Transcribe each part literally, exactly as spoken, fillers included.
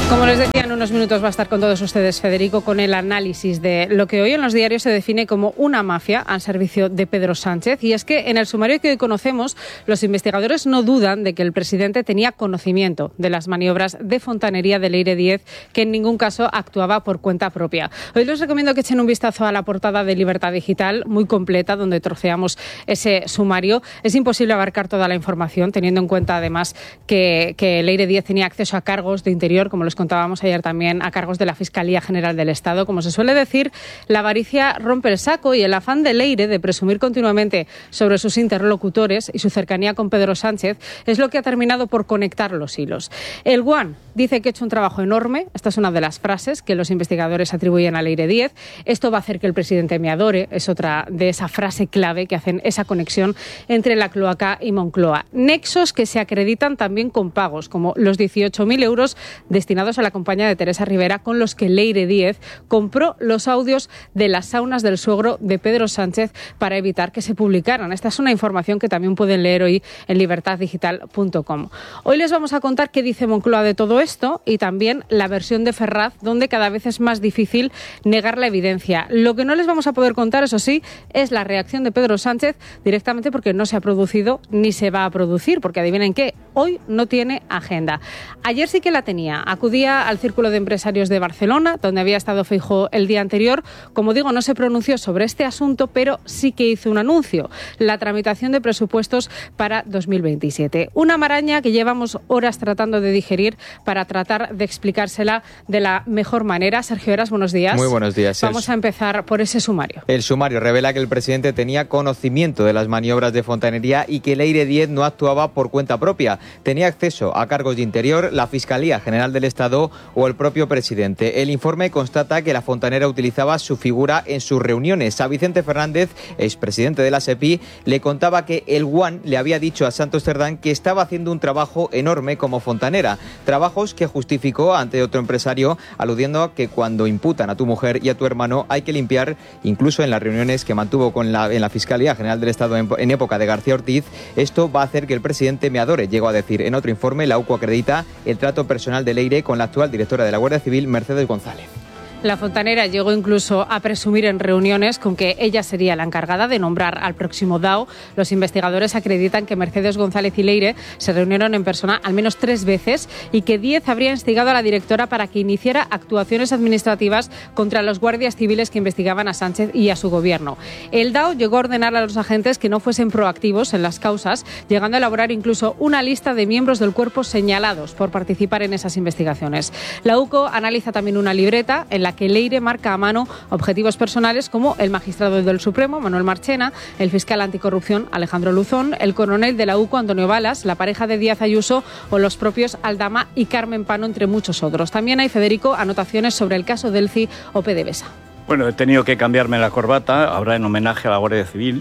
Como les decía, en unos minutos va a estar con todos ustedes Federico con el análisis de lo que hoy en los diarios se define como una mafia al servicio de Pedro Sánchez. Y es que en el sumario que hoy conocemos, los investigadores no dudan de que el presidente tenía conocimiento de las maniobras de fontanería de Leire Díez, que en ningún caso actuaba por cuenta propia. Hoy les recomiendo que echen un vistazo a la portada de Libertad Digital, muy completa, donde troceamos ese sumario. Es imposible abarcar toda la información, teniendo en cuenta además que, que Leire Díez tenía acceso a cargos de interior, como los contábamos ayer también, a cargos de la Fiscalía General del Estado. Como se suele decir, la avaricia rompe el saco y el afán de Leire de presumir continuamente sobre sus interlocutores y su cercanía con Pedro Sánchez es lo que ha terminado por conectar los hilos. El One dice que ha hecho un trabajo enorme. Esta es una de las frases que los investigadores atribuyen a Leire Díez. Esto va a hacer que el presidente me adore. Es otra de esa frase clave que hacen esa conexión entre la cloaca y Moncloa. Nexos que se acreditan también con pagos, como los dieciocho mil euros destinados a la compañía de Teresa Rivera, con los que Leire Díez compró los audios de las saunas del suegro de Pedro Sánchez para evitar que se publicaran. Esta es una información que también pueden leer hoy en libertad digital punto com. Hoy les vamos a contar qué dice Moncloa de todo esto y también la versión de Ferraz, donde cada vez es más difícil negar la evidencia. Lo que no les vamos a poder contar, eso sí, es la reacción de Pedro Sánchez, directamente porque no se ha producido ni se va a producir, porque adivinen qué, hoy no tiene agenda. Ayer sí que la tenía. Acudía al Círculo de Empresarios de Barcelona, donde había estado Feijóo el día anterior. Como digo, no se pronunció sobre este asunto, pero sí que hizo un anuncio: la tramitación de presupuestos para dos mil veintisiete. Una maraña que llevamos horas tratando de digerir para tratar de explicársela de la mejor manera. Sergio Heras, buenos días. Muy buenos días. Vamos a empezar por ese sumario. El sumario revela que el presidente tenía conocimiento de las maniobras de fontanería y que Leire Díez no actuaba por cuenta propia. Tenía acceso a cargos de interior, la Fiscalía General del Estado o el propio presidente. El informe constata que la fontanera utilizaba su figura en sus reuniones. A Vicente Fernández, expresidente de la SEPI, le contaba que el One le había dicho a Santos Cerdán que estaba haciendo un trabajo enorme como fontanera. Trabajos que justificó ante otro empresario, aludiendo a que cuando imputan a tu mujer y a tu hermano hay que limpiar, incluso en las reuniones que mantuvo con la, en la Fiscalía General del Estado en, en época de García Ortiz. Esto va a hacer que el presidente me adore, llegó a decir. En otro informe, la U C O acredita el trato personal de Leire con la actual directora de la Guardia Civil, Mercedes González. La fontanera llegó incluso a presumir en reuniones con que ella sería la encargada de nombrar al próximo D A O. Los investigadores acreditan que Mercedes González y Leire se reunieron en persona al menos tres veces y que Díez habría instigado a la directora para que iniciara actuaciones administrativas contra los guardias civiles que investigaban a Sánchez y a su gobierno. El D A O llegó a ordenar a los agentes que no fuesen proactivos en las causas, llegando a elaborar incluso una lista de miembros del cuerpo señalados por participar en esas investigaciones. La U C O analiza también una libreta en la que Leire marca a mano objetivos personales como el magistrado del Supremo, Manuel Marchena, el fiscal anticorrupción, Alejandro Luzón, el coronel de la U C O, Antonio Balas, la pareja de Díaz Ayuso o los propios Aldama y Carmen Pano, entre muchos otros. También hay, Federico, anotaciones sobre el caso Delcy o PDVSA. Bueno, he tenido que cambiarme la corbata, ahora en homenaje a la Guardia Civil.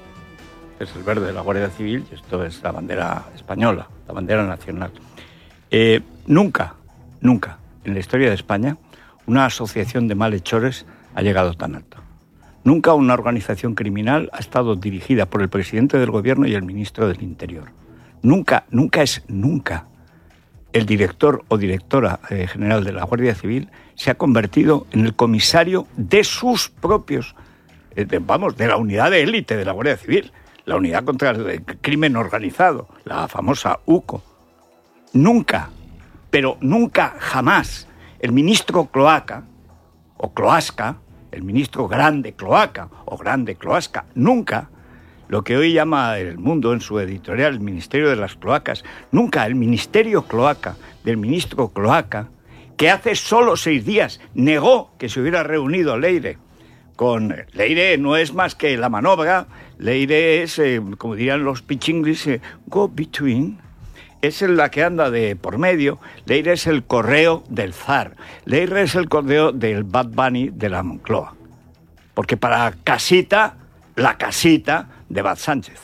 Es el verde de la Guardia Civil y esto es la bandera española, la bandera nacional. Eh, nunca, nunca en la historia de España una asociación de malhechores ha llegado tan alto. Nunca una organización criminal ha estado dirigida por el presidente del gobierno y el ministro del Interior. Nunca, nunca es nunca. El director o directora eh, general de la Guardia Civil se ha convertido en el comisario de sus propios, eh, de, vamos, de la unidad de élite de la Guardia Civil, la unidad contra el crimen organizado, la famosa U C O. Nunca, pero nunca jamás, el ministro Cloaca, o Cloasca, el ministro Grande Cloaca, o Grande Cloasca, nunca, lo que hoy llama El Mundo en su editorial, el Ministerio de las Cloacas, nunca el Ministerio Cloaca del ministro Cloaca, que hace solo seis días negó que se hubiera reunido Leire con... Leire no es más que la manobra, Leire es, eh, como dirían los pichinglis, eh, go between... Es la que anda de por medio. Leire es el correo del zar. Leire es el correo del Bad Bunny de la Moncloa. Porque para casita, la casita de Bad Sánchez.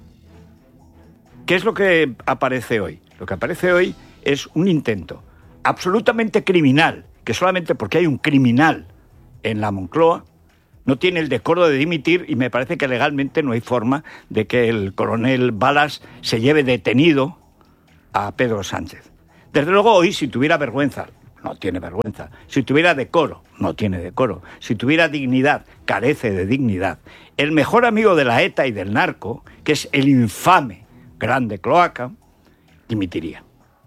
¿Qué es lo que aparece hoy? Lo que aparece hoy es un intento absolutamente criminal, que solamente porque hay un criminal en la Moncloa no tiene el decoro de dimitir, y me parece que legalmente no hay forma de que el coronel Balas se lleve detenido a Pedro Sánchez. Desde luego hoy, si tuviera vergüenza, no tiene vergüenza. Si tuviera decoro, no tiene decoro. Si tuviera dignidad, carece de dignidad. El mejor amigo de la ETA y del narco, que es el infame Grande Cloaca, dimitiría.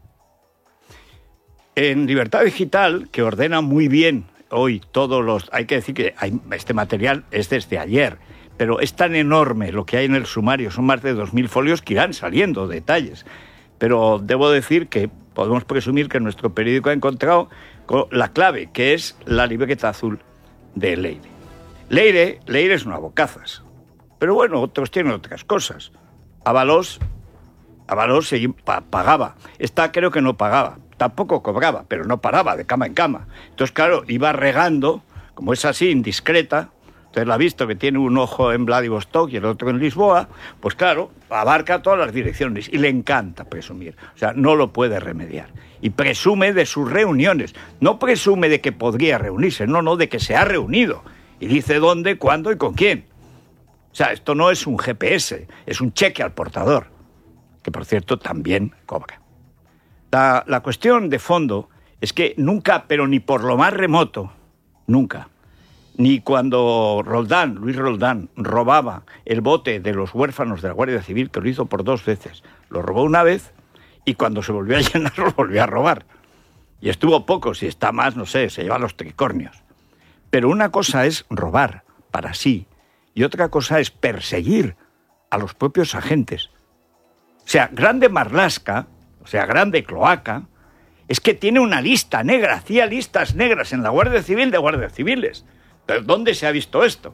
En Libertad Digital, que ordena muy bien hoy todos los... Hay que decir que hay, este material es desde ayer, pero es tan enorme lo que hay en el sumario, son más de dos mil folios que irán saliendo detalles. Pero debo decir que podemos presumir que nuestro periódico ha encontrado la clave, que es la libreta azul de Leire. Leire, Leire es una bocazas, pero bueno, otros tienen otras cosas. Ábalos, Ábalos se pagaba, esta creo que no pagaba, tampoco cobraba, pero no paraba de cama en cama. Entonces, claro, iba regando, como es así, indiscreta. Usted lo ha visto, que tiene un ojo en Vladivostok y el otro en Lisboa, pues claro, abarca todas las direcciones y le encanta presumir. O sea, no lo puede remediar. Y presume de sus reuniones. No presume de que podría reunirse, no, no, de que se ha reunido. Y dice dónde, cuándo y con quién. O sea, esto no es un G P S, es un cheque al portador, que por cierto también cobra. La, la cuestión de fondo es que nunca, pero ni por lo más remoto, nunca, ni cuando Roldán, Luis Roldán, robaba el bote de los huérfanos de la Guardia Civil, que lo hizo por dos veces, lo robó una vez y cuando se volvió a llenar lo volvió a robar. Y estuvo poco, si está más, no sé, se lleva los tricornios. Pero una cosa es robar para sí y otra cosa es perseguir a los propios agentes. O sea, Grande Marlaska, o sea, Grande Cloaca, es que tiene una lista negra, hacía listas negras en la Guardia Civil de guardias civiles. ¿Pero dónde se ha visto esto?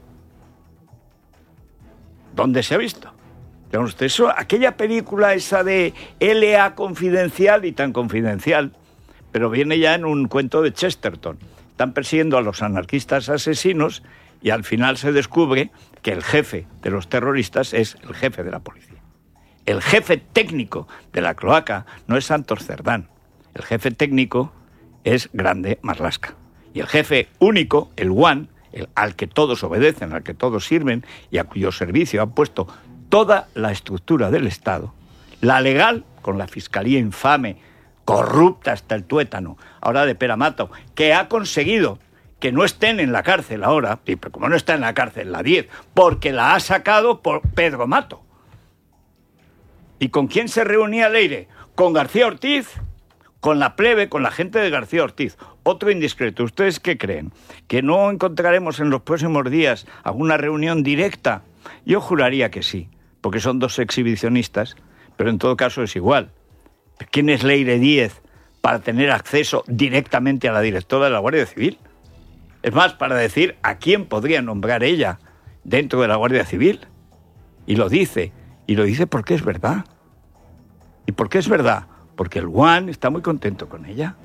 ¿Dónde se ha visto? Usted, eso, aquella película esa de L A Confidencial y tan confidencial, pero viene ya en un cuento de Chesterton. Están persiguiendo a los anarquistas asesinos y al final se descubre que el jefe de los terroristas es el jefe de la policía. El jefe técnico de la cloaca no es Santos Cerdán. El jefe técnico es Grande Marlaska. Y el jefe único, el One, el, al que todos obedecen, al que todos sirven y a cuyo servicio han puesto toda la estructura del Estado, la legal, con la fiscalía infame, corrupta hasta el tuétano, ahora de Peramato, que ha conseguido que no estén en la cárcel ahora, y como no está en la cárcel la diez, porque la ha sacado por Pedro Mato. ¿Y con quién se reunía Leire? Con García Ortiz, con la plebe, con la gente de García Ortiz. Otro indiscreto. ¿Ustedes qué creen? ¿Que no encontraremos en los próximos días alguna reunión directa? Yo juraría que sí, porque son dos exhibicionistas, pero en todo caso es igual. ¿Quién es Leire Díez para tener acceso directamente a la directora de la Guardia Civil? Es más, para decir a quién podría nombrar ella dentro de la Guardia Civil. Y lo dice, y lo dice porque es verdad. ¿Y por qué es verdad? Porque el One está muy contento con ella.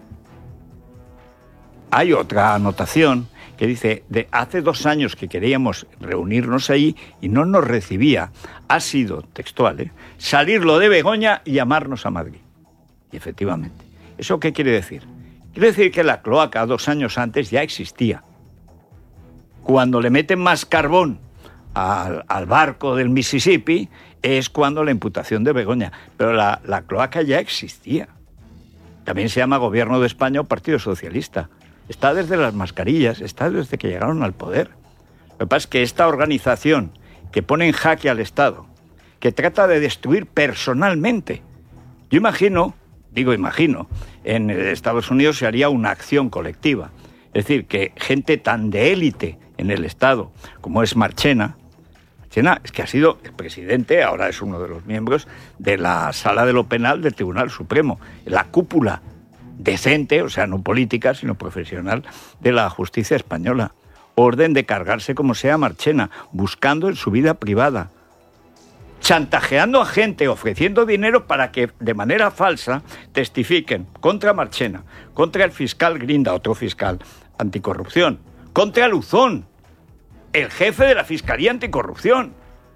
Hay otra anotación que dice, de hace dos años que queríamos reunirnos ahí y no nos recibía, ha sido, textual, ¿eh? salirlo de Begoña y llamarnos a Madrid. Y efectivamente. ¿Eso qué quiere decir? Quiere decir que la cloaca dos años antes ya existía. Cuando le meten más carbón al, al barco del Mississippi es cuando la imputación de Begoña. Pero la, la cloaca ya existía. También se llama Gobierno de España o Partido Socialista. Está desde las mascarillas, está desde que llegaron al poder. Lo que pasa es que esta organización que pone en jaque al Estado, que trata de destruir personalmente, yo imagino, digo imagino, en Estados Unidos se haría una acción colectiva. Es decir, que gente tan de élite en el Estado como es Marchena, Marchena es que ha sido el presidente, ahora es uno de los miembros de la Sala de lo Penal del Tribunal Supremo, la cúpula decente, o sea, no política, sino profesional, de la justicia española. Orden de cargarse como sea Marchena, buscando en su vida privada, chantajeando a gente, ofreciendo dinero para que de manera falsa testifiquen contra Marchena, contra el fiscal Grinda, otro fiscal anticorrupción, contra Luzón, el jefe de la Fiscalía Anticorrupción.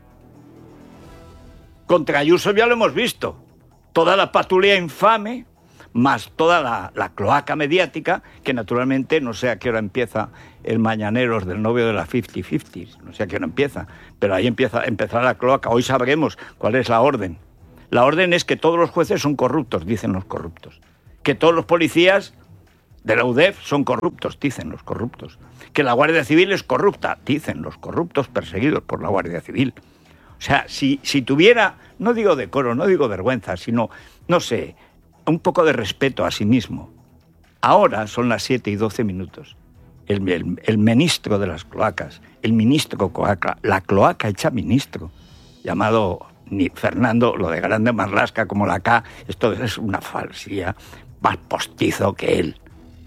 Contra Ayuso ya lo hemos visto, toda la patulea infame, más toda la, la cloaca mediática, que naturalmente no sé a qué hora empieza el Mañaneros del novio de la cincuenta cincuenta, no sé a qué hora empieza, pero ahí empieza empezará la cloaca. Hoy sabremos cuál es la orden. La orden es que todos los jueces son corruptos, dicen los corruptos. Que todos los policías de la U D E F son corruptos, dicen los corruptos. Que la Guardia Civil es corrupta, dicen los corruptos perseguidos por la Guardia Civil. O sea, si, si tuviera, no digo decoro, no digo vergüenza, sino, no sé, un poco de respeto a sí mismo. Ahora son las siete y doce minutos. El, el, el ministro de las cloacas, el ministro cloaca, la cloaca hecha ministro, llamado ni Fernando, lo de Grande Marlaska como la K, esto es una falsía, más postizo que él.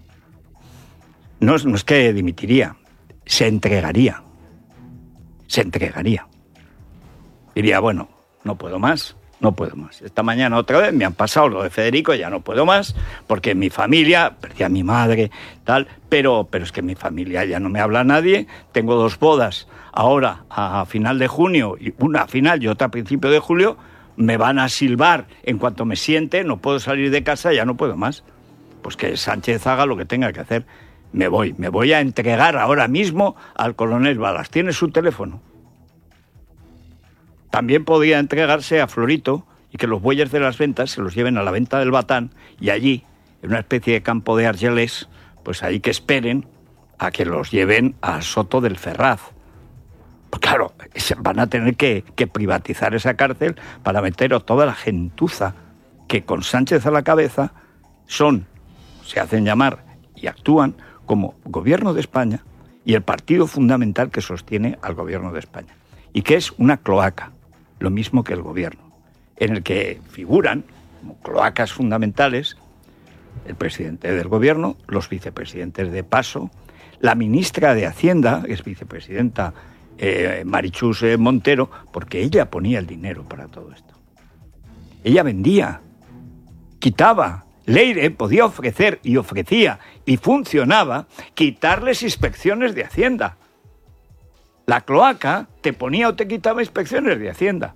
No es, no es que dimitiría, se entregaría, se entregaría. Diría, bueno, no puedo más, no puedo más. Esta mañana otra vez me han pasado lo de Federico, ya no puedo más, porque mi familia, perdí a mi madre, tal, pero, pero es que mi familia ya no me habla nadie, tengo dos bodas ahora a final de junio, y una a final y otra a principio de julio, me van a silbar en cuanto me siente, no puedo salir de casa, ya no puedo más. Pues que Sánchez haga lo que tenga que hacer. Me voy, me voy a entregar ahora mismo al coronel Balas. ¿Tiene su teléfono? También podría entregarse a Florito y que los bueyes de las ventas se los lleven a la venta del Batán y allí, en una especie de campo de Argelés, pues ahí que esperen a que los lleven a Soto del Ferraz. Pues claro, van a tener que, que privatizar esa cárcel para meter a toda la gentuza que con Sánchez a la cabeza son, se hacen llamar y actúan como gobierno de España y el partido fundamental que sostiene al gobierno de España. Y que es una cloaca, lo mismo que el gobierno, en el que figuran como cloacas fundamentales el presidente del gobierno, los vicepresidentes de paso, la ministra de Hacienda, que es vicepresidenta eh, Marichus eh, Montero, porque ella ponía el dinero para todo esto. Ella vendía, quitaba. Leire podía ofrecer y ofrecía y funcionaba quitarles inspecciones de Hacienda. La cloaca te ponía o te quitaba inspecciones de Hacienda.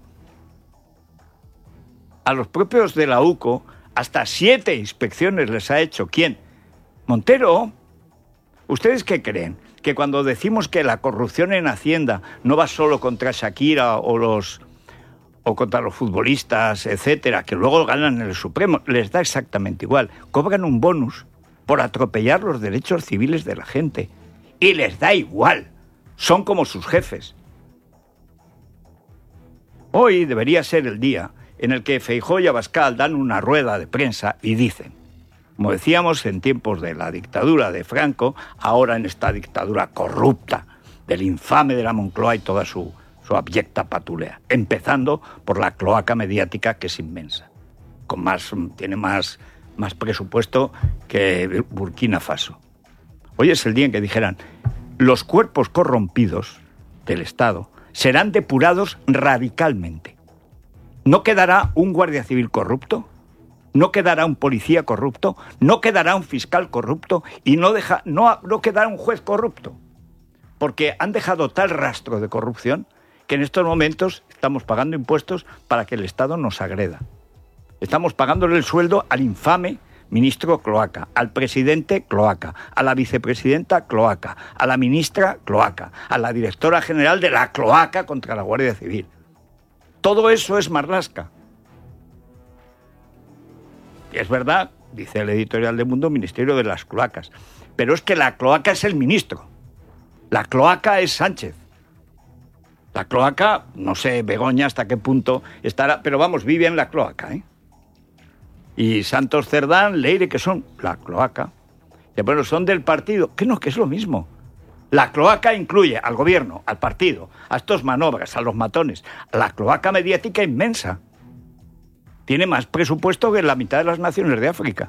A los propios de la U C O hasta siete inspecciones les ha hecho. ¿Quién? Montero. ¿Ustedes qué creen? Que cuando decimos que la corrupción en Hacienda no va solo contra Shakira o los o contra los futbolistas, etcétera, que luego ganan en el Supremo, les da exactamente igual. Cobran un bonus por atropellar los derechos civiles de la gente. Y les da igual. Son como sus jefes. Hoy debería ser el día en el que Feijóo y Abascal dan una rueda de prensa y dicen, como decíamos en tiempos de la dictadura de Franco, ahora en esta dictadura corrupta del infame de la Moncloa y toda su, su abyecta patulea, empezando por la cloaca mediática que es inmensa, con más, tiene más, más presupuesto que Burkina Faso. Hoy es el día en que dijeran, los cuerpos corrompidos del Estado serán depurados radicalmente. ¿No quedará un guardia civil corrupto? ¿No quedará un policía corrupto? ¿No quedará un fiscal corrupto? Y no, deja, no, no quedará un juez corrupto. Porque han dejado tal rastro de corrupción que en estos momentos estamos pagando impuestos para que el Estado nos agreda. Estamos pagándole el sueldo al infame ministro cloaca, al presidente cloaca, a la vicepresidenta cloaca, a la ministra cloaca, a la directora general de la cloaca contra la Guardia Civil. Todo eso es Marlaska. Y es verdad, dice el editorial de Mundo, Ministerio de las Cloacas. Pero es que la cloaca es el ministro. La cloaca es Sánchez. La cloaca, no sé, Begoña hasta qué punto estará, pero vamos, vive en la cloaca, ¿eh? Y Santos Cerdán, Leire, que son la cloaca. Y bueno, son del partido, que no, que es lo mismo. La cloaca incluye al gobierno, al partido, a estos manobras, a los matones, a la cloaca mediática inmensa. Tiene más presupuesto que la mitad de las naciones de África.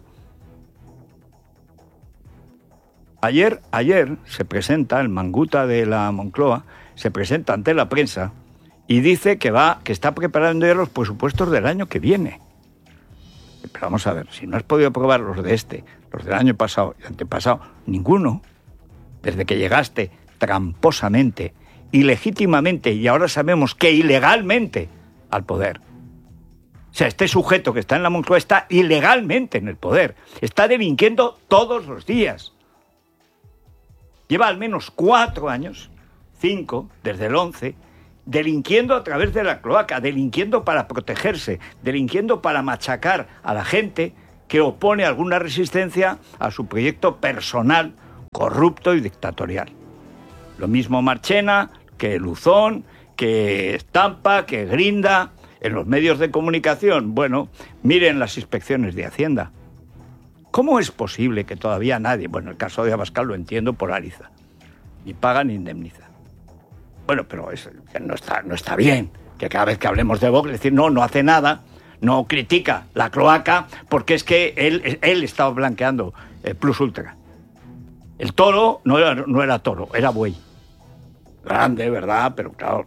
Ayer, ayer se presenta, el manguta de la Moncloa, se presenta ante la prensa y dice que va, que está preparando ya los presupuestos del año que viene. Pero vamos a ver, si no has podido aprobar los de este, los del año pasado y antepasado, ninguno, desde que llegaste tramposamente, ilegítimamente y ahora sabemos que ilegalmente al poder. O sea, este sujeto que está en la Moncloa está ilegalmente en el poder, está delinquiendo todos los días. Lleva al menos cuatro años, cinco, desde el once, delinquiendo a través de la cloaca, delinquiendo para protegerse, delinquiendo para machacar a la gente que opone alguna resistencia a su proyecto personal, corrupto y dictatorial. Lo mismo Marchena, que Luzón, que Estampa, que Grinda. En los medios de comunicación, bueno, miren las inspecciones de Hacienda. ¿Cómo es posible que todavía nadie, bueno, el caso de Abascal lo entiendo por Ariza, ni paga ni indemniza? Bueno, pero eso no está, no está bien, que cada vez que hablemos de Vox, decir, no, no hace nada, no critica la cloaca, porque es que él, él estaba blanqueando eh, Plus Ultra. El toro no era, no era toro, era buey. Grande, ¿verdad? Pero claro,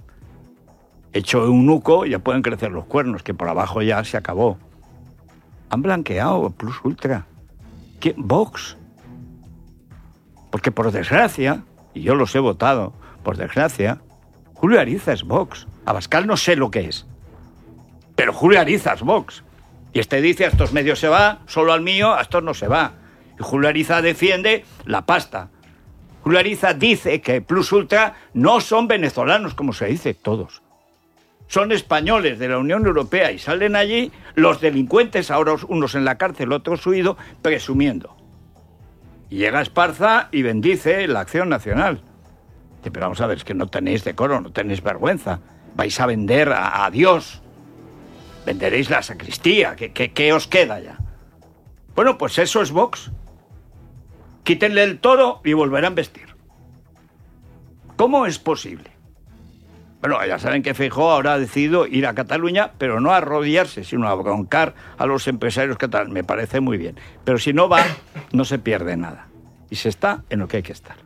hecho eunuco, ya pueden crecer los cuernos, que por abajo ya se acabó. Han blanqueado Plus Ultra. ¿Qué? Vox. Porque por desgracia, y yo los he votado, por desgracia, Julio Ariza es Vox. Abascal no sé lo que es, pero Julio Ariza es Vox. Y este dice, a estos medios se va, solo al mío, a estos no se va. Y Julio Ariza defiende la pasta. Julio Ariza dice que Plus Ultra no son venezolanos, como se dice, todos. Son españoles de la Unión Europea y salen allí los delincuentes, ahora unos en la cárcel, otros huidos, presumiendo. Y llega Esparza y bendice la acción nacional. Dice, pero vamos a ver, es que no tenéis decoro, no tenéis vergüenza. Vais a vender a, a Dios. Venderéis la sacristía. ¿Qué, qué, qué os queda ya? Bueno, pues eso es Vox. Quítenle el toro y volverán a vestir. ¿Cómo es posible? Bueno, ya saben que Feijóo ahora ha decidido ir a Cataluña, pero no a arrodillarse, sino a broncar a los empresarios catalanes. Me parece muy bien. Pero si no va, no se pierde nada. Y se está en lo que hay que estar.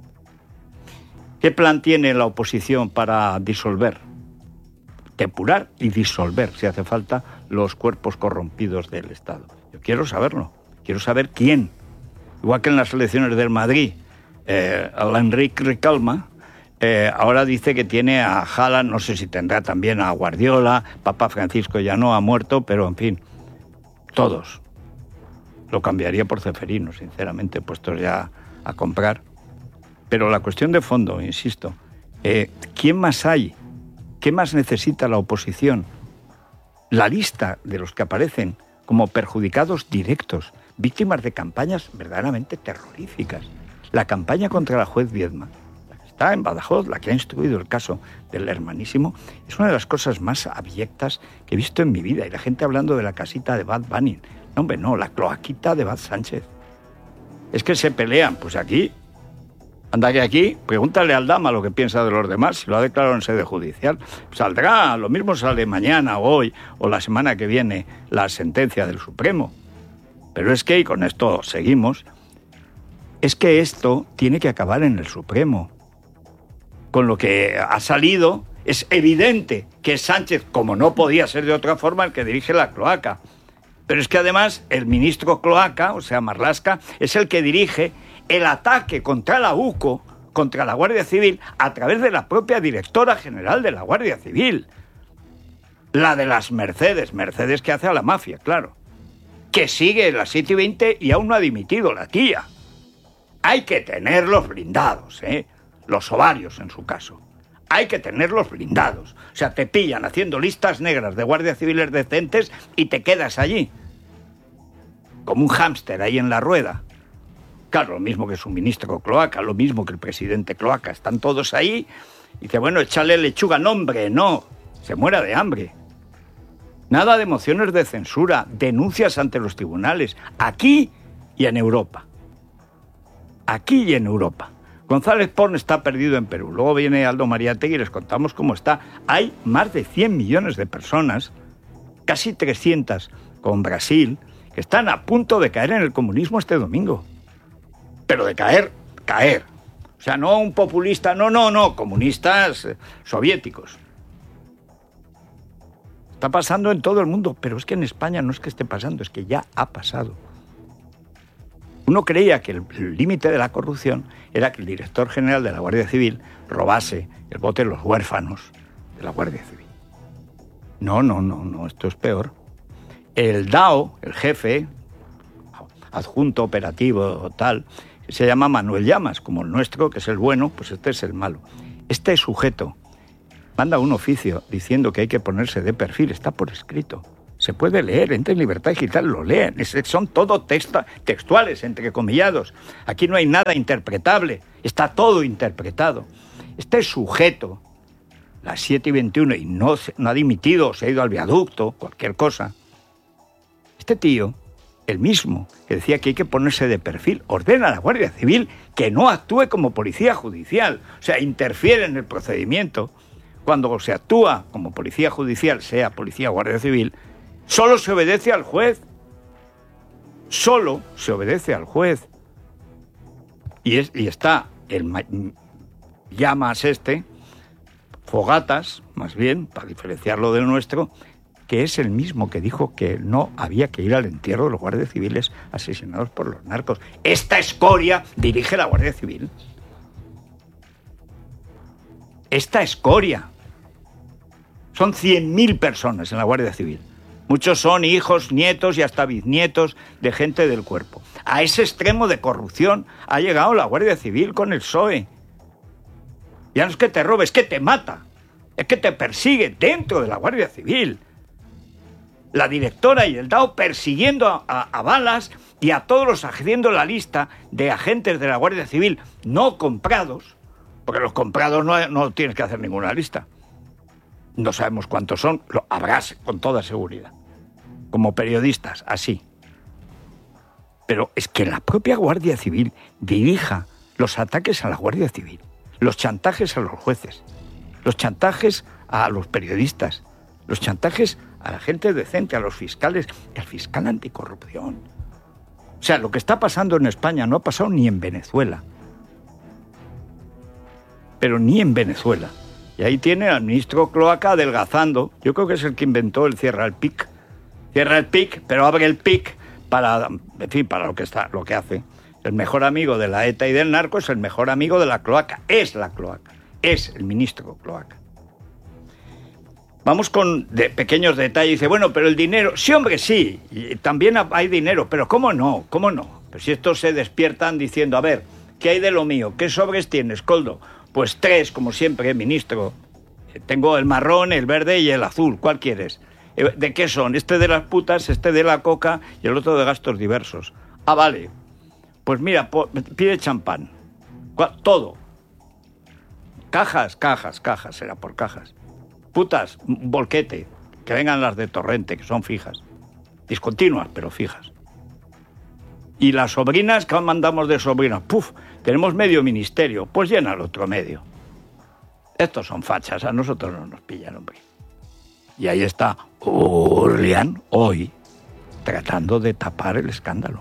¿Qué plan tiene la oposición para disolver, depurar y disolver, si hace falta, los cuerpos corrompidos del Estado? Yo quiero saberlo. Quiero saber quién. Igual que en las elecciones del Madrid, eh, el Enrique Ricalma, Eh, ahora dice que tiene a Haaland, no sé si tendrá también a Guardiola, Papa Francisco ya no ha muerto, pero en fin, todos. Lo cambiaría por Ceferino, sinceramente, puestos ya a comprar. Pero la cuestión de fondo, insisto, eh, ¿quién más hay? ¿Qué más necesita la oposición? La lista de los que aparecen como perjudicados directos, víctimas de campañas verdaderamente terroríficas. La campaña contra la juez Viedma, está en Badajoz, la que ha instruido el caso del hermanísimo, es una de las cosas más abyectas que he visto en mi vida. Y la gente hablando de la casita de Bad Bunny. No, hombre, no, la cloaquita de Bad Sánchez. Es que se pelean, pues aquí, anda que aquí, pregúntale al Dama lo que piensa de los demás, si lo ha declarado en sede judicial. Saldrá, lo mismo sale mañana, hoy, o la semana que viene, la sentencia del Supremo. Pero es que, y con esto seguimos, es que esto tiene que acabar en el Supremo. Con lo que ha salido, es evidente que es Sánchez, como no podía ser de otra forma, el que dirige la cloaca. Pero es que además el ministro cloaca, o sea, Marlaska, es el que dirige el ataque contra la UCO, contra la Guardia Civil, a través de la propia directora general de la Guardia Civil. La de las Mercedes, Mercedes que hace a la mafia, claro. Que sigue en las siete y veinte y aún no ha dimitido la tía. Hay que tenerlos blindados, ¿eh? Los ovarios, en su caso. Hay que tenerlos blindados. O sea, te pillan haciendo listas negras de guardias civiles decentes y te quedas allí. Como un hámster ahí en la rueda. Claro, lo mismo que su ministro cloaca, lo mismo que el presidente cloaca. Están todos ahí y dice, bueno, échale lechuga. No, hombre, no. Se muera de hambre. Nada de mociones de censura, denuncias ante los tribunales. Aquí y en Europa. Aquí y en Europa. González Pons está perdido en Perú. Luego viene Aldo Mariátegui y les contamos cómo está. Hay más de cien millones de personas, casi trescientas con Brasil, que están a punto de caer en el comunismo este domingo. Pero de caer, caer. O sea, no un populista, no, no, no, comunistas eh, soviéticos. Está pasando en todo el mundo, pero es que en España no es que esté pasando, es que ya ha pasado. Uno creía que el límite de la corrupción era que el director general de la Guardia Civil robase el bote de los huérfanos de la Guardia Civil. No, no, no, no, esto es peor. El D A O, el jefe, adjunto operativo tal, se llama Manuel Llamas, como el nuestro, que es el bueno, pues este es el malo. Este sujeto manda un oficio diciendo que hay que ponerse de perfil, está por escrito. se puede leer, entra en Libertad Digital, lo leen. Es, son todo texta, textuales, entrecomillados. Aquí no hay nada interpretable, está todo interpretado. Este sujeto, las siete y veintiuno, y no, no ha dimitido, se ha ido al viaducto, cualquier cosa. Este tío, el mismo, que decía que hay que ponerse de perfil, ordena a la Guardia Civil que no actúe como policía judicial, o sea, interfiere en el procedimiento. Cuando se actúa como policía judicial, sea policía o Guardia Civil, solo se obedece al juez. Solo se obedece al juez. Y, es, y está el llamas este, Fogatas, más bien, para diferenciarlo del nuestro, que es el mismo que dijo que no había que ir al entierro de los guardias civiles asesinados por los narcos. Esta escoria dirige la Guardia Civil. Esta escoria. Son cien mil personas en la Guardia Civil. Muchos son hijos, nietos y hasta bisnietos de gente del cuerpo. A ese extremo de corrupción ha llegado la Guardia Civil con el P S O E. Ya no es que te robe, es que te mata. Es que te persigue dentro de la Guardia Civil. La directora y el D A O persiguiendo a, a, a balas y a todos los haciendo la lista de agentes de la Guardia Civil no comprados, porque los comprados no, no tienes que hacer ninguna lista. No sabemos cuántos son, lo habrás con toda seguridad. Como periodistas, así. Pero es que la propia Guardia Civil dirija los ataques a la Guardia Civil, los chantajes a los jueces, los chantajes a los periodistas, los chantajes a la gente decente, a los fiscales, al fiscal anticorrupción. O sea, lo que está pasando en España no ha pasado ni en Venezuela. Pero ni en Venezuela. Y ahí tiene al ministro Cloaca adelgazando. Yo creo que es el que inventó el cierra el P I C. Cierra el P I C, pero abre el P I C para, en fin, para lo que está, lo que hace. El mejor amigo de la ETA y del narco es el mejor amigo de la cloaca. Es la cloaca. Es el ministro Cloaca. Vamos con de pequeños detalles. Dice, bueno, pero el dinero... Sí, hombre, sí. Y también hay dinero. Pero ¿cómo no? ¿Cómo no? Pues si estos se despiertan diciendo, a ver, ¿qué hay de lo mío? ¿Qué sobres tienes, Coldo? Pues tres, como siempre, ministro. Tengo el marrón, el verde y el azul. ¿Cuál quieres? ¿De qué son? Este de las putas, este de la coca y el otro de gastos diversos. Ah, vale. Pues mira, pide champán. Todo. Cajas, cajas, cajas. Será por cajas. Putas, bolquete. Que vengan las de Torrente, que son fijas. Discontinuas, pero fijas. Y las sobrinas, ¿qué mandamos de sobrinas? Puf, tenemos medio ministerio, pues llena el otro medio. Estos son fachas, a nosotros no nos pillan, hombre. Y ahí está Urlián, hoy, tratando de tapar el escándalo.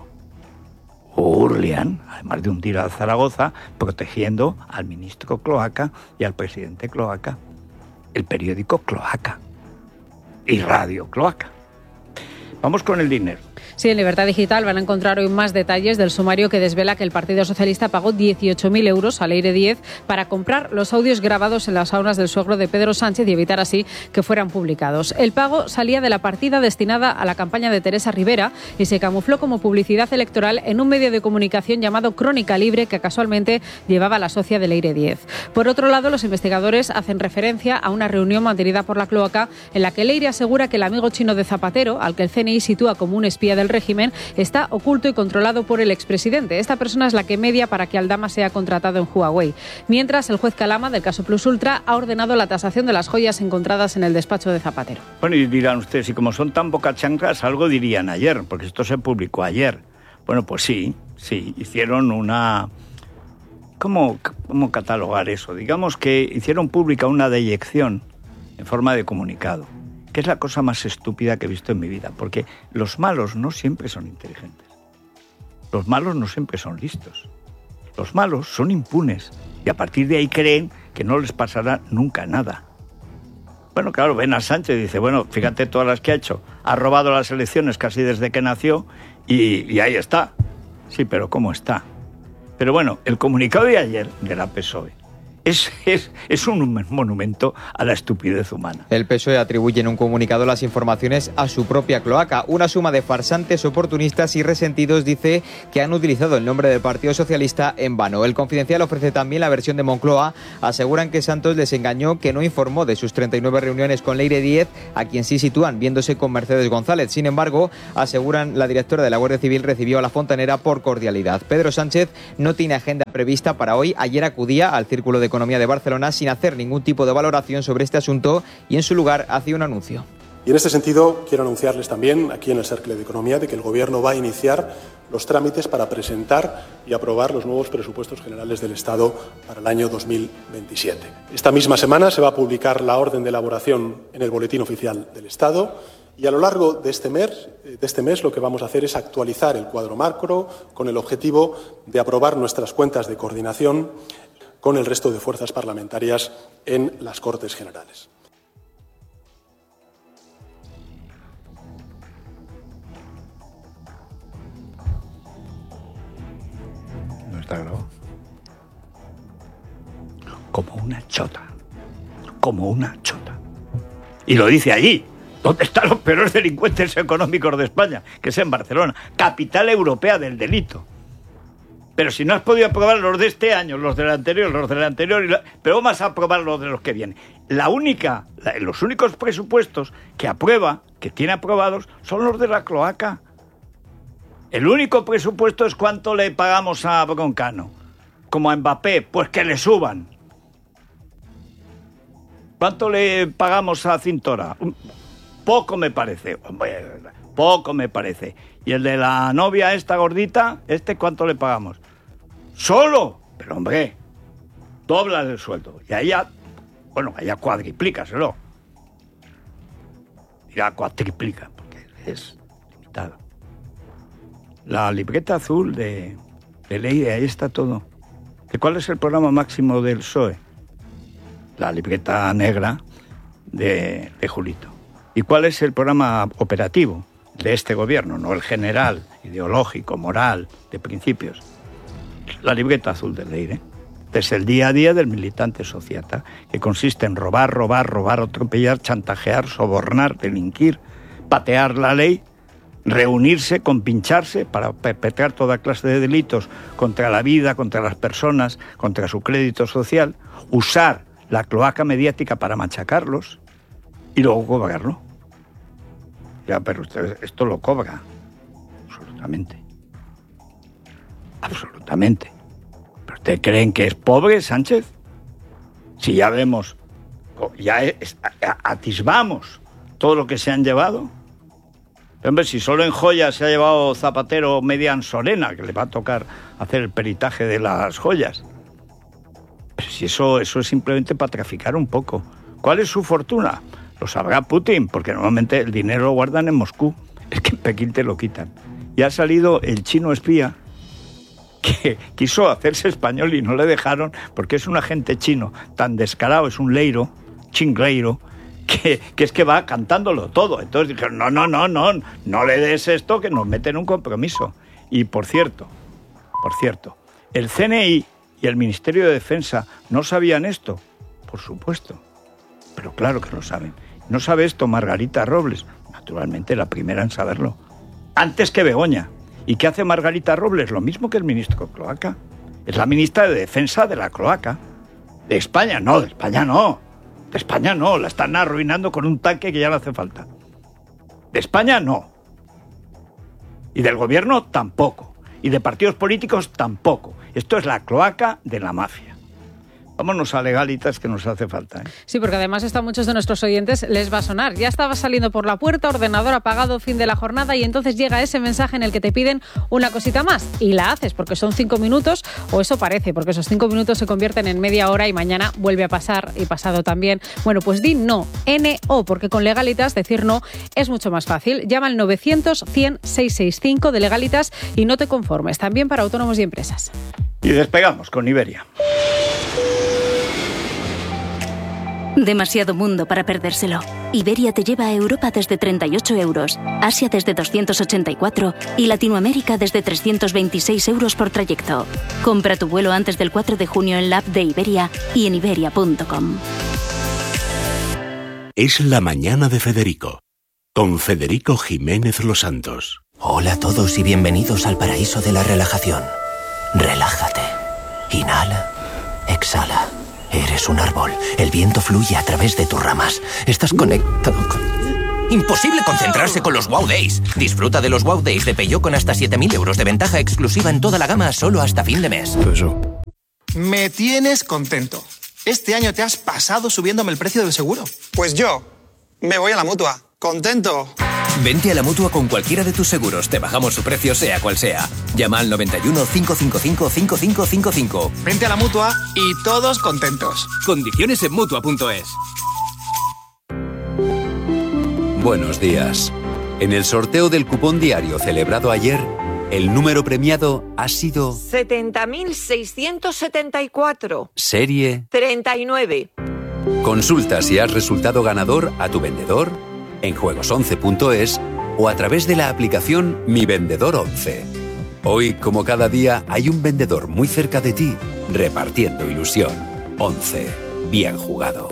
Urlián, además de hundir a Zaragoza, protegiendo al ministro Cloaca y al presidente Cloaca. El periódico Cloaca y Radio Cloaca. Vamos con el dinero. Sí, en Libertad Digital van a encontrar hoy más detalles del sumario que desvela que el Partido Socialista pagó dieciocho mil euros al Leire diez para comprar los audios grabados en las saunas del suegro de Pedro Sánchez y evitar así que fueran publicados. El pago salía de la partida destinada a la campaña de Teresa Rivera y se camufló como publicidad electoral en un medio de comunicación llamado Crónica Libre, que casualmente llevaba la socia de Leire diez. Por otro lado, los investigadores hacen referencia a una reunión mantenida por la cloaca en la que Leire asegura que el amigo chino de Zapatero, al que el C N I sitúa como un espía del régimen, está oculto y controlado por el expresidente. Esta persona es la que media para que Aldama sea contratado en Huawei. Mientras, el juez Calama, del caso Plus Ultra, ha ordenado la tasación de las joyas encontradas en el despacho de Zapatero. Bueno, y dirán ustedes, y como son tan pocas chanclas, algo dirían ayer, porque esto se publicó ayer. Bueno, pues sí, sí, hicieron una... ¿Cómo, cómo catalogar eso? Digamos que hicieron pública una deyección en forma de comunicado, que es la cosa más estúpida que he visto en mi vida, porque los malos no siempre son inteligentes. Los malos no siempre son listos. Los malos son impunes y a partir de ahí creen que no les pasará nunca nada. Bueno, claro, ven a Sánchez y dice, bueno, fíjate todas las que ha hecho. Ha robado las elecciones casi desde que nació y, y ahí está. Sí, pero ¿cómo está? Pero bueno, el comunicado de ayer de la P S O E Es, es, es un monumento a la estupidez humana. El P S O E atribuye en un comunicado las informaciones a su propia cloaca. Una suma de farsantes, oportunistas y resentidos dice que han utilizado el nombre del Partido Socialista en vano. El Confidencial ofrece también la versión de Moncloa. Aseguran que Santos les engañó, que no informó de sus treinta y nueve reuniones con Leire Díez, a quien sí sitúan viéndose con Mercedes González. Sin embargo, aseguran la directora de la Guardia Civil recibió a la fontanera por cordialidad. Pedro Sánchez no tiene agenda prevista para hoy. Ayer acudía al Círculo de Economía de Barcelona sin hacer ningún tipo de valoración sobre este asunto y en su lugar hacía un anuncio. Y en este sentido quiero anunciarles también aquí en el Cercle de Economía de que el Gobierno va a iniciar los trámites para presentar y aprobar los nuevos presupuestos generales del Estado para el año dos mil veintisiete. Esta misma semana se va a publicar la orden de elaboración en el Boletín Oficial del Estado y a lo largo de este mes, de este mes lo que vamos a hacer es actualizar el cuadro macro con el objetivo de aprobar nuestras cuentas de coordinación con el resto de fuerzas parlamentarias en las Cortes Generales. No está grabado. Como una chota. Como una chota. Y lo dice allí. ¿Dónde están los peores delincuentes económicos de España? Que es en Barcelona. Capital europea del delito. Pero si no has podido aprobar los de este año, los del anterior, los del anterior, y la... pero ¿cómo vas a aprobar los de los que vienen? La única, la, los únicos presupuestos que aprueba, que tiene aprobados, son los de la cloaca. El único presupuesto es cuánto le pagamos a Broncano. Como a Mbappé, pues que le suban. ¿Cuánto le pagamos a Cintora? Poco me parece. Poco me parece. Y el de la novia esta gordita, ¿este cuánto le pagamos? ¡Solo! Pero hombre, dobla el sueldo. Y allá, bueno, allá cuadriplícaselo. Ya cuatriplica, porque es limitado. La libreta azul de, de Leire, ahí está todo. ¿De cuál es el programa máximo del P S O E? La libreta negra de, de Julito. ¿Y cuál es el programa operativo de este gobierno? No el general, ideológico, moral, de principios. La libreta azul de Leire. Es el día a día del militante sociata, que consiste en robar, robar, robar, atropellar, chantajear, sobornar, delinquir, patear la ley, reunirse, compincharse para perpetrar toda clase de delitos contra la vida, contra las personas, contra su crédito social, usar la cloaca mediática para machacarlos y luego cobrarlo. Ya, pero usted esto lo cobra. Absolutamente. Absolutamente. ¿Pero ustedes creen que es pobre, Sánchez? Si ya vemos, ya es, atisbamos todo lo que se han llevado. Hombre, si solo en joyas se ha llevado Zapatero media Ansorena, que le va a tocar hacer el peritaje de las joyas. Pero si eso, eso es simplemente para traficar un poco. ¿Cuál es su fortuna? Lo sabrá Putin, porque normalmente el dinero lo guardan en Moscú. Es que en Pekín te lo quitan. Y ha salido el chino espía que quiso hacerse español y no le dejaron, porque es un agente chino tan descarado, es un leiro, chingleiro, que, que es que va cantándolo todo. Entonces dijeron, no, no, no, no, no le des esto, que nos meten un compromiso. Y por cierto, por cierto, el C N I y el Ministerio de Defensa no sabían esto, por supuesto, pero claro que lo saben. No sabe esto Margarita Robles, naturalmente la primera en saberlo, antes que Begoña. ¿Y qué hace Margarita Robles? Lo mismo que el ministro Cloaca. Es la ministra de Defensa de la Cloaca. De España no, de España no. De España no, la están arruinando con un tanque que ya no hace falta. De España no. Y del gobierno tampoco. Y de partidos políticos tampoco. Esto es la cloaca de la mafia. Vámonos a Legalitas, que nos hace falta, ¿eh? Sí, porque además a muchos de nuestros oyentes les va a sonar. Ya estabas saliendo por la puerta, ordenador apagado, fin de la jornada, y entonces llega ese mensaje en el que te piden una cosita más. Y la haces, porque son cinco minutos, o eso parece, porque esos cinco minutos se convierten en media hora y mañana vuelve a pasar, y pasado también. Bueno, pues di no, N O, porque con Legalitas decir no es mucho más fácil. Llama al novecientos, cien, seiscientos sesenta y cinco de Legalitas y no te conformes. También para autónomos y empresas. Y despegamos con Iberia. Demasiado mundo para perdérselo. Iberia te lleva a Europa desde treinta y ocho euros, Asia desde doscientos ochenta y cuatro y Latinoamérica desde trescientos veintiséis euros por trayecto. Compra tu vuelo antes del cuatro de junio en la app de Iberia y en iberia punto com. Es la mañana de Federico, con Federico Jiménez Los Santos. Hola a todos y bienvenidos al paraíso de la relajación. Relájate. Inhala. Exhala. Eres un árbol. El viento fluye a través de tus ramas. Estás conectado con... Imposible concentrarse con los Wow Days. Disfruta de los Wow Days de Peugeot con hasta siete mil euros de ventaja exclusiva en toda la gama solo hasta fin de mes. Eso. Me tienes contento. Este año te has pasado subiéndome el precio del seguro. Pues yo me voy a la Mutua. Contento. Vente a la Mutua con cualquiera de tus seguros. Te bajamos su precio sea cual sea. Llama al noventa y uno, cinco cinco cinco, cinco cinco cinco cinco. Vente a la Mutua y todos contentos. Condiciones en Mutua punto es. Buenos días. En el sorteo del cupón diario celebrado ayer, el número premiado ha sido... setenta mil seiscientos setenta y cuatro. Serie... treinta y nueve. Consulta si has resultado ganador a tu vendedor en juegos once punto es o a través de la aplicación Mi Vendedor once. Hoy, como cada día, hay un vendedor muy cerca de ti repartiendo ilusión. once. Bien jugado.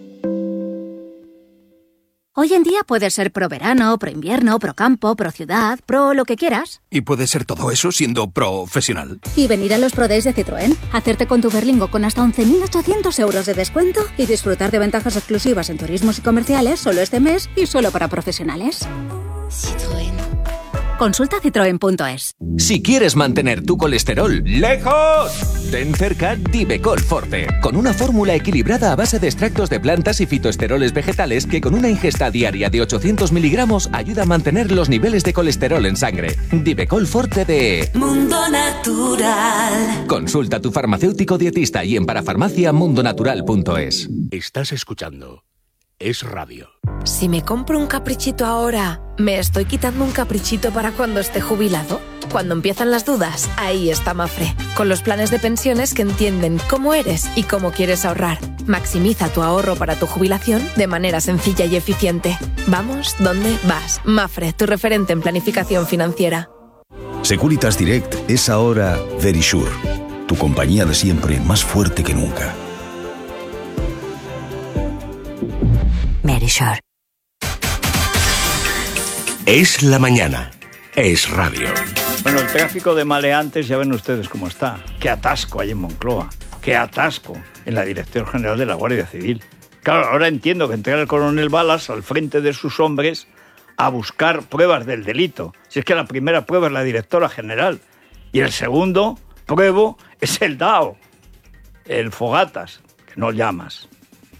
Hoy en día puedes ser pro verano, pro invierno, pro campo, pro ciudad, pro lo que quieras. Y puedes ser todo eso siendo profesional. Y venir a los Pro Days de Citroën, hacerte con tu Berlingo con hasta once mil ochocientos euros de descuento y disfrutar de ventajas exclusivas en turismos y comerciales solo este mes y solo para profesionales. Citroën. Consulta citroen punto es. Si quieres mantener tu colesterol lejos, ten cerca Divecol Forte, con una fórmula equilibrada a base de extractos de plantas y fitoesteroles vegetales que con una ingesta diaria de ochocientos miligramos ayuda a mantener los niveles de colesterol en sangre. Divecol Forte de Mundo Natural. Consulta a tu farmacéutico dietista y en parafarmacia mundo natural punto es. Estás escuchando Es Radio. Si me compro un caprichito ahora, ¿me estoy quitando un caprichito para cuando esté jubilado? Cuando empiezan las dudas, ahí está Mafre, con los planes de pensiones que entienden cómo eres y cómo quieres ahorrar. Maximiza tu ahorro para tu jubilación de manera sencilla y eficiente. Vamos, ¿dónde vas? Mafre, tu referente en planificación financiera. Securitas Direct es ahora Verisure, tu compañía de siempre más fuerte que nunca. Verisure. Es la mañana. Es Radio. Bueno, el tráfico de maleantes ya ven ustedes cómo está. Qué atasco hay en Moncloa. Qué atasco en la Dirección General de la Guardia Civil. Claro, ahora entiendo que entrega el coronel Balas al frente de sus hombres a buscar pruebas del delito. Si es que la primera prueba es la directora general y el segundo pruebo es el D A O, el Fogatas, que no llamas.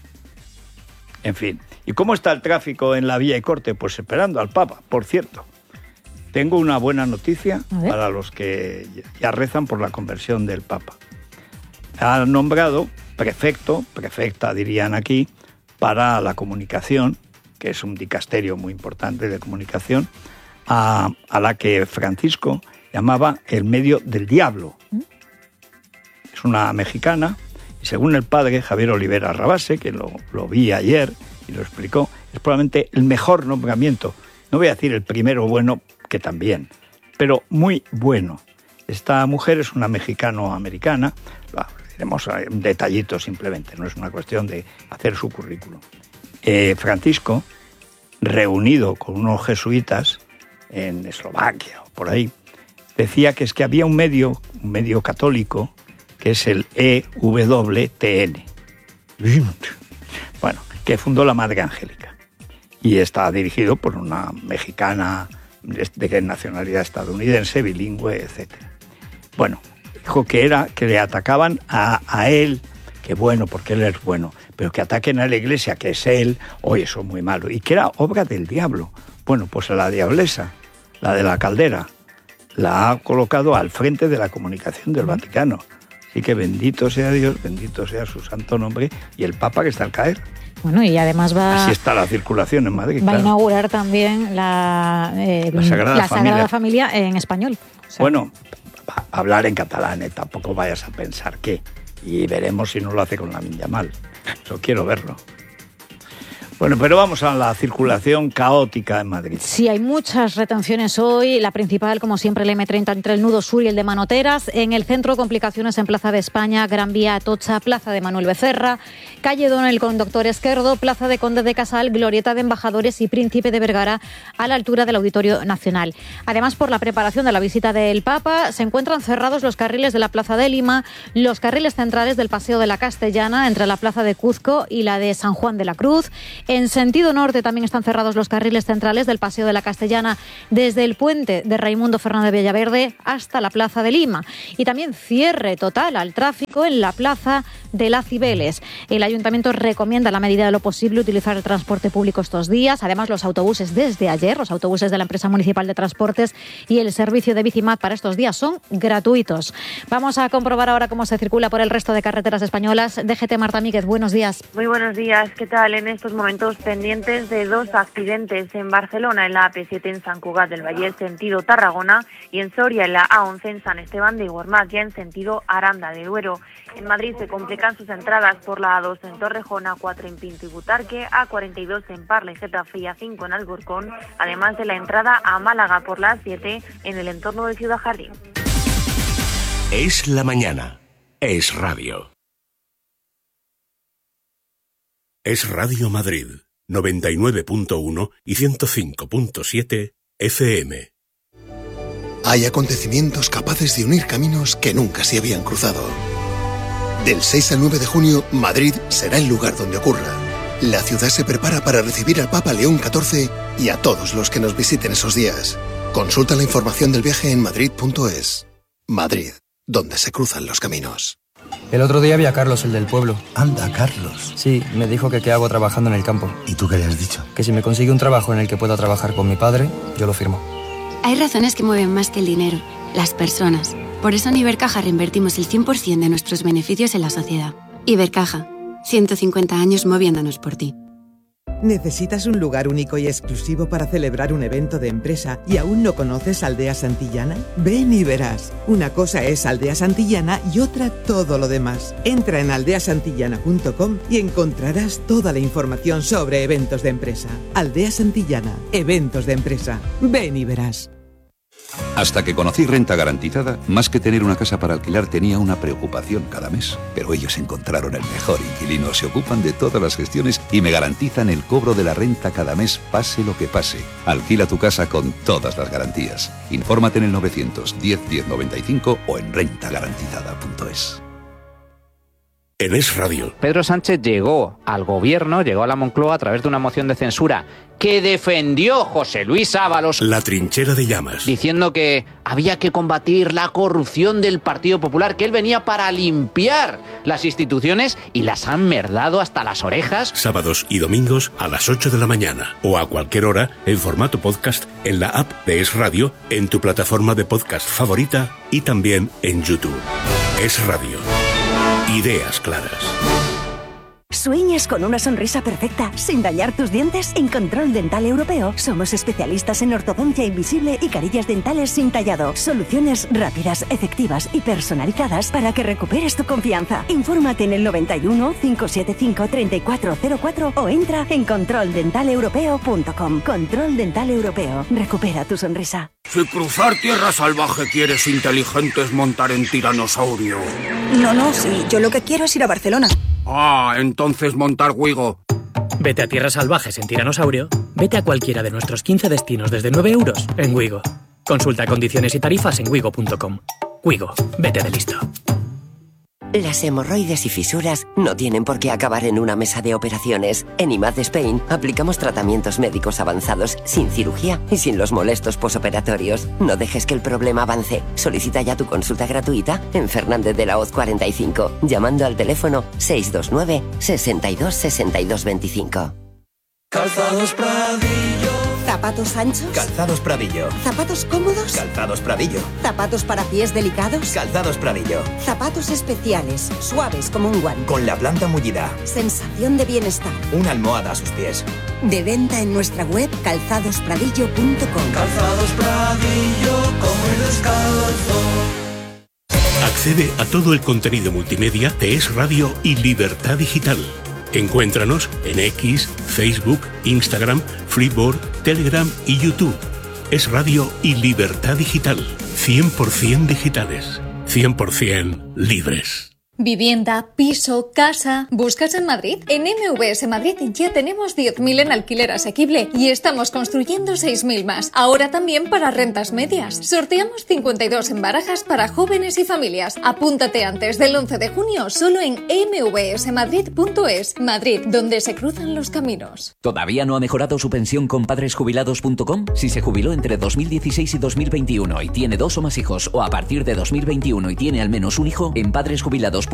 En fin. ¿Y cómo está el tráfico en la Vía y Corte? Pues esperando al Papa, por cierto. Tengo una buena noticia para los que ya rezan por la conversión del Papa. Ha nombrado prefecto, prefecta dirían aquí, para la comunicación, que es un dicasterio muy importante de comunicación, a, a la que Francisco llamaba el medio del diablo. ¿Mm? Es una mexicana, y según el padre Javier Olivera Rabase, que lo, lo vi ayer y lo explicó, es probablemente el mejor nombramiento. No voy a decir el primero bueno, que también, pero muy bueno. Esta mujer es una mexicano-americana, diremos un detallito simplemente, no es una cuestión de hacer su currículum. Eh, Francisco, reunido con unos jesuitas en Eslovaquia o por ahí, decía que es que había un medio, un medio católico, que es el E W T N. Bueno, que fundó la Madre Angélica. Y está dirigido por una mexicana de nacionalidad estadounidense, bilingüe, etcétera. Bueno, dijo que era que le atacaban a, a él, que bueno, porque él es bueno, pero que ataquen a la iglesia, que es él, oye, eso es muy malo, y que era obra del diablo. Bueno, pues a la diablesa, la de la caldera, la ha colocado al frente de la comunicación del Vaticano. Así que bendito sea Dios, bendito sea su santo nombre, y el Papa que está al caer. Bueno, y además va... Así está la circulación en Madrid. Va claro. a inaugurar también la, eh, la, Sagrada, la Familia. Sagrada Familia en español. O sea, bueno, hablar en catalán, eh, tampoco vayas a pensar que. Y veremos si no lo hace con Lamine Yamal. Yo quiero verlo. Bueno, pero vamos a la circulación caótica en Madrid. Sí, hay muchas retenciones hoy. La principal, como siempre, el eme treinta entre el nudo sur y el de Manoteras. En el centro, complicaciones en Plaza de España, Gran Vía, Atocha, Plaza de Manuel Becerra, Calle Donel con Doctor Esquerdo, Plaza de Conde de Casal, Glorieta de Embajadores y Príncipe de Vergara a la altura del Auditorio Nacional. Además, por la preparación de la visita del Papa, se encuentran cerrados los carriles de la Plaza de Lima, los carriles centrales del Paseo de la Castellana entre la Plaza de Cuzco y la de San Juan de la Cruz. En sentido norte también están cerrados los carriles centrales del Paseo de la Castellana desde el puente de Raimundo Fernández Villaverde hasta la Plaza de Lima. Y también cierre total al tráfico en la Plaza de las Cibeles. El Ayuntamiento recomienda, a la medida de lo posible, utilizar el transporte público estos días. Además, los autobuses desde ayer, los autobuses de la empresa municipal de transportes y el servicio de Bicimat para estos días son gratuitos. Vamos a comprobar ahora cómo se circula por el resto de carreteras españolas. D G T, Marta Míguez, buenos días. Muy buenos días. ¿Qué tal? En estos momentos pendientes de dos accidentes en Barcelona, en la A P siete en San Cugat del Vallès, sentido Tarragona, y en Soria, en la A once en San Esteban de Gormaz, ya en sentido Aranda de Duero. En Madrid se complican sus entradas por la A dos en Torrejón, A cuatro en Pinto y Butarque, A cuarenta y dos en Parla y Getafe y A cinco en Alcorcón, además de la entrada a Málaga por la A siete en el entorno de Ciudad Jardín. Es la mañana. Es radio. Es Radio Madrid, noventa y nueve punto uno y ciento cinco punto siete F M. Hay acontecimientos capaces de unir caminos que nunca se habían cruzado. Del seis al nueve de junio, Madrid será el lugar donde ocurra. La ciudad se prepara para recibir al Papa León catorce y a todos los que nos visiten esos días. Consulta la información del viaje en madrid punto es. Madrid, donde se cruzan los caminos. El otro día vi a Carlos, el del pueblo. Anda, Carlos. Sí, me dijo que qué hago trabajando en el campo. ¿Y tú qué le has dicho? Que si me consigue un trabajo en el que pueda trabajar con mi padre, yo lo firmo. Hay razones que mueven más que el dinero, las personas. Por eso en Ibercaja reinvertimos el cien por ciento de nuestros beneficios en la sociedad. Ibercaja, ciento cincuenta años moviéndonos por ti. ¿Necesitas un lugar único y exclusivo para celebrar un evento de empresa y aún no conoces Aldea Santillana? Ven y verás. Una cosa es Aldea Santillana y otra todo lo demás. Entra en aldea santillana punto com y encontrarás toda la información sobre eventos de empresa. Aldea Santillana, eventos de empresa. Ven y verás. Hasta que conocí Renta Garantizada, más que tener una casa para alquilar tenía una preocupación cada mes. Pero ellos encontraron el mejor inquilino, se ocupan de todas las gestiones y me garantizan el cobro de la renta cada mes, pase lo que pase. Alquila tu casa con todas las garantías. Infórmate en el novecientos diez diez noventa y cinco o en renta garantizada punto es. En Es Radio. Pedro Sánchez llegó al gobierno, llegó a la Moncloa a través de una moción de censura que defendió José Luis Ábalos. La trinchera de llamas. Diciendo que había que combatir la corrupción del Partido Popular, que él venía para limpiar las instituciones y las han merdado hasta las orejas. Sábados y domingos a las ocho de la mañana o a cualquier hora en formato podcast en la app de Es Radio, en tu plataforma de podcast favorita y también en YouTube. Es Radio. Ideas claras. ¿Sueñas con una sonrisa perfecta sin dañar tus dientes? En Control Dental Europeo somos especialistas en ortodoncia invisible y carillas dentales sin tallado. Soluciones rápidas, efectivas y personalizadas para que recuperes tu confianza. Infórmate en el noventa y uno, cinco siete cinco, treinta y cuatro cero cuatro o entra en control dental europeo punto com. Control Dental Europeo. Recupera tu sonrisa. Si cruzar tierra salvaje quieres inteligentes montar en tiranosaurio. No, no, sí, yo lo que quiero es ir a Barcelona. Ah, entonces montar Wigo. Vete a tierras salvajes en tiranosaurio. Vete a cualquiera de nuestros quince destinos desde nueve euros en Wigo. Consulta condiciones y tarifas en wigo punto com. Wigo, vete de listo. Las hemorroides y fisuras no tienen por qué acabar en una mesa de operaciones. En I M A D Spain aplicamos tratamientos médicos avanzados sin cirugía y sin los molestos posoperatorios. No dejes que el problema avance. Solicita ya tu consulta gratuita en Fernández de la Hoz cuarenta y cinco, llamando al teléfono seis dos nueve, sesenta y dos, sesenta y dos veinticinco. Calzados Pradillo. ¿Zapatos anchos? Calzados Pradillo. ¿Zapatos cómodos? Calzados Pradillo. ¿Zapatos para pies delicados? Calzados Pradillo. Zapatos especiales, suaves como un guante. Con la planta mullida. Sensación de bienestar. Una almohada a sus pies. De venta en nuestra web calzados pradillo punto com. Calzados Pradillo, como el descalzo. Accede a todo el contenido multimedia de Es Radio y Libertad Digital. Encuéntranos en X, Facebook, Instagram, Flipboard, Telegram y YouTube. Es Radio y Libertad Digital. cien por ciento digitales. cien por ciento libres. Vivienda, piso, casa. ¿Buscas en Madrid? En M V S Madrid ya tenemos diez mil en alquiler asequible y estamos construyendo seis mil más. Ahora también para rentas medias. Sorteamos cincuenta y dos en barajas para jóvenes y familias. Apúntate antes del once de junio solo en eme ve ese madrid punto es. Madrid, donde se cruzan los caminos. ¿Todavía no ha mejorado su pensión con padres jubilados punto com? Si se jubiló entre dos mil dieciséis y dos mil veintiuno y tiene dos o más hijos, o a partir de dos mil veintiuno y tiene al menos un hijo, en padres jubilados